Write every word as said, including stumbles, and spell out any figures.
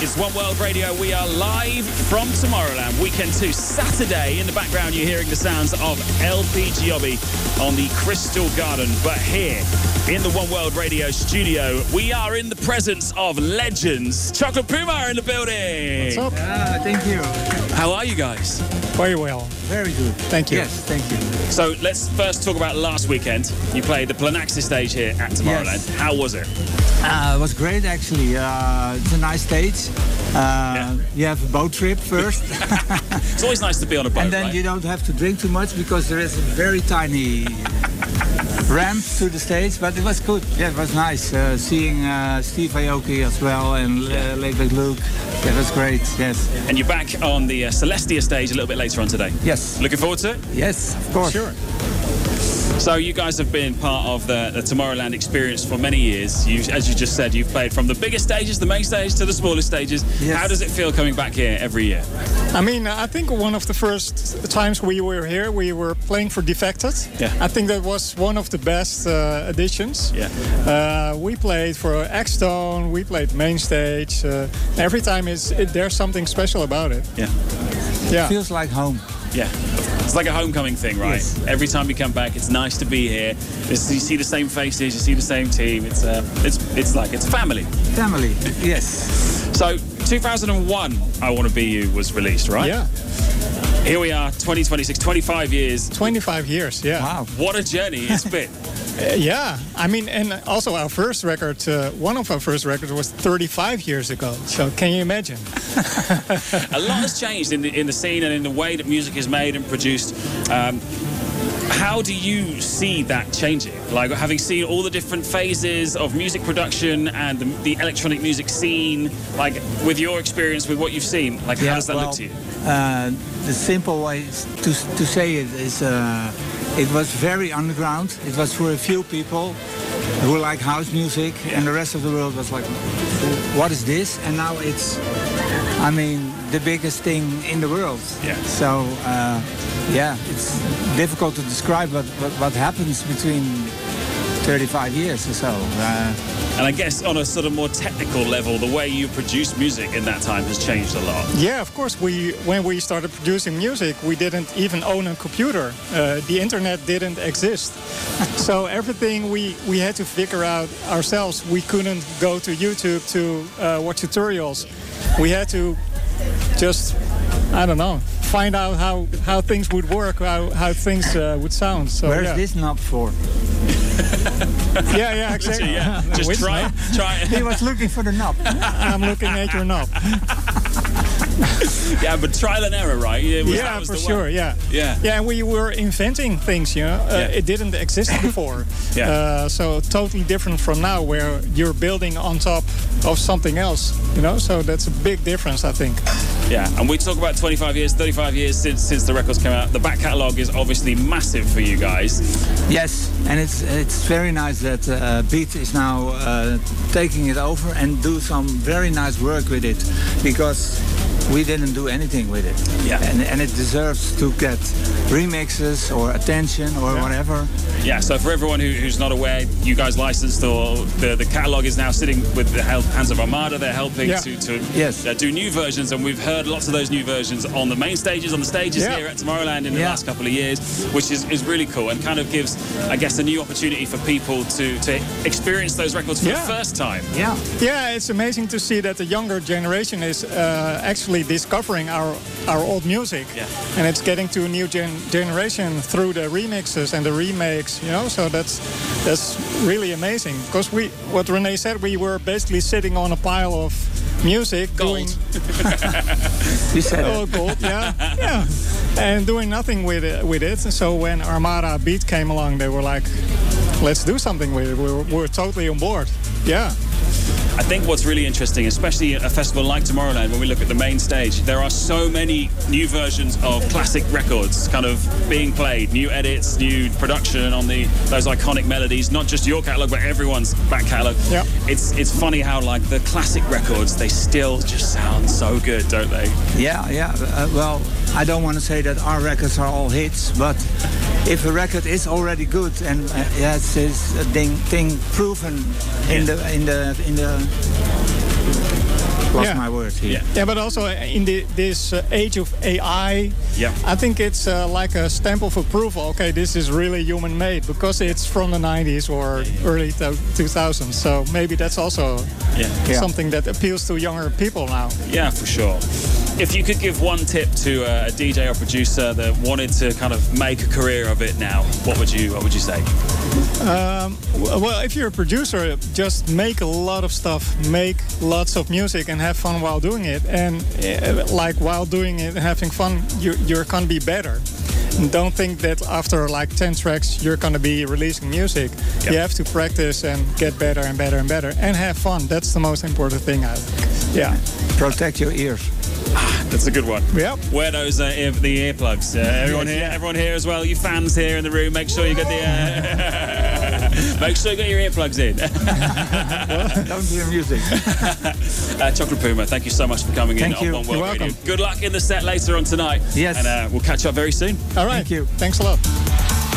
It's One World Radio. We are live from Tomorrowland. Weekend two, Saturday. In the background, you're hearing the sounds of L P Giobbi on the Crystal Garden. But here, in the One World Radio studio, we are in the presence of legends. Chocolate Puma in the building. What's up? Ah, thank you. How are you guys? Very well. Very good. Thank you. Yes, thank you. So let's first talk about last weekend. You played the Planaxis stage here at Tomorrowland. Yes. How was it? Uh, it was great, actually. Uh, it's a nice stage. Uh, Yeah. You have a boat trip first. It's always nice to be on a boat, And then right? you don't have to drink too much because there is a very tiny ramp to the stage. But it was good. Yeah, it was nice. Uh, seeing uh, Steve Aoki as well and uh, Laidback Luke. That was great, yes. And you're back on the uh, Celestia stage a little bit later on today. Yes. Looking forward to it? Yes, of course. Sure. So you guys have been part of the, the Tomorrowland experience for many years. You, as you just said, you've played from the biggest stages, the main stage, to the smallest stages. Yes. How does it feel coming back here every year? I mean, I think one of the first times we were here, we were playing for Defected. Yeah. I think that was one of the best uh, additions. Yeah. Uh, we played for X-Stone, we played main stage. Uh, every time it's, it, there's something special about it. Yeah. Yeah. Feels like home. Yeah. It's like a homecoming thing, right? Yes. Every time you come back, it's nice to be here. It's, you see the same faces, you see the same team. It's uh, it's it's like it's family. Family, yes. So two thousand one, I Want to Be You was released, right? Yeah. Here we are, twenty twenty-six, twenty-five years. twenty-five years, yeah. Wow. What a journey it's been. Uh, yeah, I mean, and also our first record, uh, one of our first records was thirty-five years ago. So can you imagine? A lot has changed in the in the scene and in the way that music is made and produced. Um, how do you see that changing? Like, having seen all the different phases of music production and the, the electronic music scene, like, with your experience, with what you've seen, like, how Yeah, does that well, look to you? Uh, the simple way to, to say it is uh, it was very underground. It was for a few people who like house music, and the rest of the world was like, what is this? And now it's, I mean, the biggest thing in the world. Yeah. So, uh, yeah, it's difficult to describe what, what, what happens between thirty-five years or so. Uh, And I guess on a sort of more technical level, the way you produce music in that time has changed a lot. Yeah, of course. We when we started producing music, we didn't even own a computer. Uh, the internet didn't exist, so everything we we had to figure out ourselves. We couldn't go to YouTube to uh, watch tutorials. We had to just, I don't know, find out how how things would work, how how things uh, would sound. So where's yeah. this knob for? Yeah, yeah, exactly. Yeah, just Which try, knob? try it. He was looking for the knob. I'm looking at your knob. Yeah, but trial and error, right? Yeah, was- that Yeah, was for the sure. one. Yeah. Yeah. Yeah, and we were inventing things. You know, uh, Yeah. it didn't exist before. Yeah. Uh, so totally different from now, where you're building on top of something else. You know, so that's a big difference, I think. Yeah, and we talk about twenty-five years, thirty-five years since since the records came out. The back catalogue is obviously massive for you guys. Yes, and it's it's very nice that uh, Beat is now uh, taking it over and do some very nice work with it, because we didn't do anything with it. Yeah. And, and it deserves to get remixes or attention or Yeah. whatever. Yeah, so for everyone who, who's not aware, you guys licensed, or the, the catalogue is now sitting with the help, hands of Armada. They're helping Yeah. to, to Yes. uh, do new versions, and we've heard lots of those new versions on the main stages, on the stages Yeah. here at Tomorrowland in the Yeah. last couple of years, which is, is really cool and kind of gives, I guess, a new opportunity for people to, to experience those records for Yeah. the first time. Yeah. Yeah, it's amazing to see that the younger generation is uh, actually discovering our our old music, Yeah. and it's getting to a new gen- generation through the remixes and the remakes. You know, so that's that's really amazing. Because we, what René said, we were basically sitting on a pile of music, Gold. doing You said oh it. gold, yeah, yeah, and doing nothing with it. With it. So when Armada Beat came along, they were like, "Let's do something with it." We were, we were totally on board. Yeah. I think what's really interesting, especially at a festival like Tomorrowland, when we look at the main stage, there are so many new versions of classic records kind of being played, new edits, new production on the those iconic melodies, not just your catalogue, but everyone's back catalogue. Yeah. It's it's funny how, like, the classic records, they still just sound so good, don't they? Yeah, yeah. Uh, well, I don't want to say that our records are all hits, but if a record is already good and uh, yeah, it's, it's a thing, thing proven in the in the in the lost Yeah. my word. quality. Yeah. Yeah, but also in the, this uh, age of A I, Yeah. I think it's uh, like a stamp of approval. Okay, this is really human-made because it's from the nineties or early two thousands. So maybe that's also Yeah. Yeah. something that appeals to younger people now. Yeah, for sure. If you could give one tip to uh, a D J or producer that wanted to kind of make a career of it now, what would you what would you say? Um, w- well, if you're a producer, just make a lot of stuff, make lots of music, and have fun while doing it. And uh, like while doing it and having fun, you, you're gonna be better. And don't think that after like ten tracks you're gonna be releasing music. Yep. You have to practice and get better and better and better, and have fun. That's the most important thing, I think. Yeah. Protect your ears. That's a good one. Yep. Wear those uh, ear, the earplugs. Uh, everyone Yes, here, yeah. everyone here as well. You fans here in the room, make sure you get the. Uh, make sure you get your earplugs in. Don't hear music. uh, Chocolate Puma, thank you so much for coming Thank in you. on One World You're welcome. Radio. Good luck in the set later on tonight. Yes. And uh, we'll catch up very soon. All right. Thank you. Thanks a lot.